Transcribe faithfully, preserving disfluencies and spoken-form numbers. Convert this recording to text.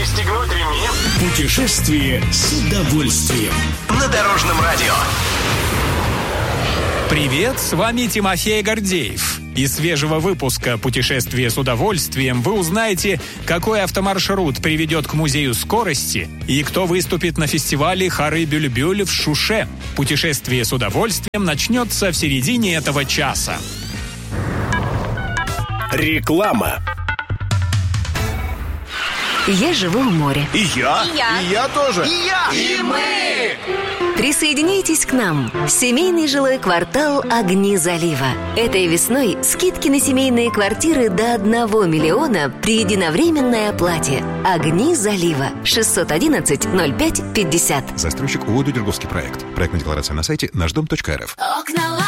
Пристегнуть ремни. Путешествие с удовольствием. На Дорожном радио. Привет, с вами Тимофей Гордеев. Из свежего выпуска «Путешествие с удовольствием» вы узнаете, какой автомаршрут приведет к музею скорости и кто выступит на фестивале Хары-Бюльбюль в Шуше. Путешествие с удовольствием начнется в середине этого часа. Реклама. Я живу у моря. И я. И я. И я тоже. И я. И мы. Присоединяйтесь к нам. Семейный жилой квартал «Огни залива». Этой весной скидки на семейные квартиры до одного миллиона при единовременной оплате. «Огни залива». шестьсот одиннадцать ноль пять пятьдесят. Застройщик ООО «Дудерговский проект». Проектная декларация на сайте наш дом точка эр эф. Окна